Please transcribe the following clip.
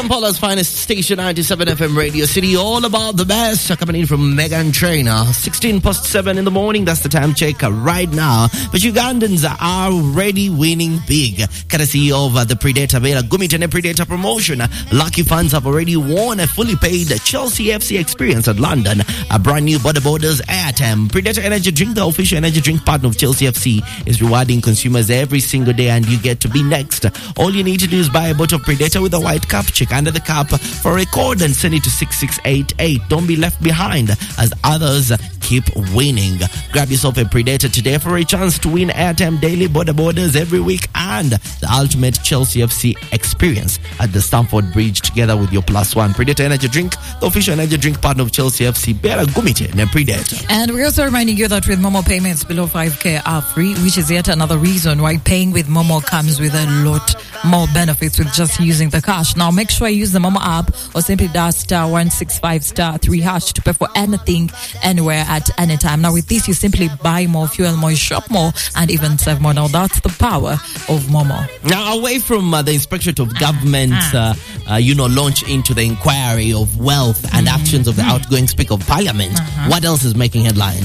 Kampala's finest station, 97 FM Radio City, all about the best. Coming in from Megan Trainer, 7 in the morning. That's the time check right now. But Ugandans are already winning big, courtesy of the Predator Bela Gumitene Predator promotion. Lucky fans have already won a fully paid Chelsea FC experience at London. A brand new Border Borders airtime. Predator Energy Drink, the official energy drink partner of Chelsea FC, is rewarding consumers every single day, and you get to be next. All you need to do is buy a bottle of Predator with a white cap. Check under the cap for a record and send it to 6688. Don't be left behind as others keep winning. Grab yourself a Predator today for a chance to win airtime daily, Border Borders every week, and the ultimate Chelsea FC experience at the Stamford Bridge together with your +1. Predator Energy Drink, the official energy drink partner of Chelsea FC. Bela Gumitene and Predator. And we're also reminding you that with Momo, payments below 5k are free, which is yet another reason why paying with Momo comes with a lot more benefits with just using the cash. Now make sure you use the Momo app or simply dial *165*3# to pay for anything, anywhere, at any time. Now with this, you simply buy more, fuel more, shop more, and even save more. Now that's the power of Momo. Now away from the Inspectorate of Government, launch into the inquiry of wealth and actions of the outgoing Speaker of Parliament, what else is making headlines?